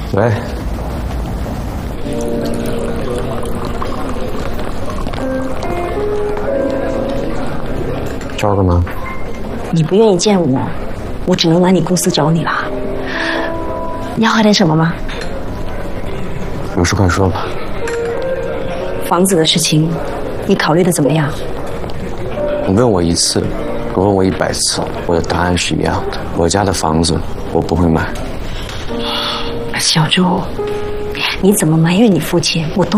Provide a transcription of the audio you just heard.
喂，找我干嘛？ 你不愿意见我，我只能来你公司找你了。你要喝点什么吗？ 有事快说吧。 房子的事情，你考虑的怎么样？ 你问我一次，我问我100次，我的答案是一样的。我家的房子我不会买。 小周，你怎么埋怨你父亲，我都